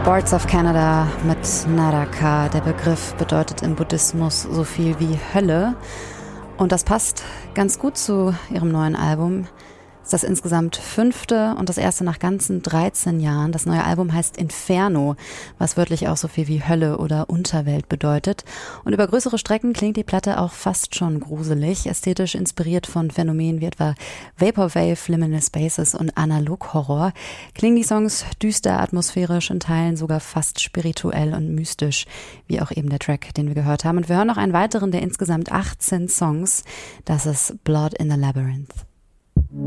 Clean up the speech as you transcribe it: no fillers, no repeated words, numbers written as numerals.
Boards of Canada mit Naraka. Der Begriff bedeutet im Buddhismus so viel wie Hölle. Und das passt ganz gut zu ihrem neuen Album. Das ist das insgesamt 5. und das erste nach ganzen 13 Jahren. Das neue Album heißt Inferno, was wörtlich auch so viel wie Hölle oder Unterwelt bedeutet. Und über größere Strecken klingt die Platte auch fast schon gruselig, ästhetisch inspiriert von Phänomenen wie etwa Vaporwave, Liminal Spaces und Analog-Horror. Klingen die Songs düster, atmosphärisch, in Teilen sogar fast spirituell und mystisch, wie auch eben der Track, den wir gehört haben. Und wir hören noch einen weiteren der insgesamt 18 Songs. Das ist Blood in the Labyrinth.